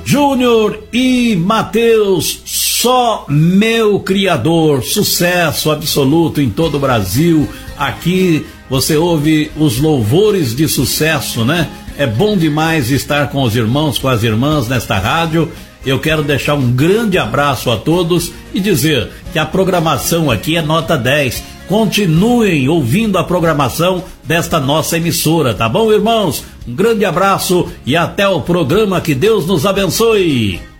Júnior e Mateus, só meu criador, sucesso absoluto em todo o Brasil. Aqui você ouve os louvores de sucesso, né? É bom demais estar com os irmãos, com as irmãs nesta rádio. Eu quero deixar um grande abraço a todos e dizer que a programação aqui é nota 10. Continuem ouvindo a programação desta nossa emissora, tá bom, irmãos? Um grande abraço e até o programa, que Deus nos abençoe.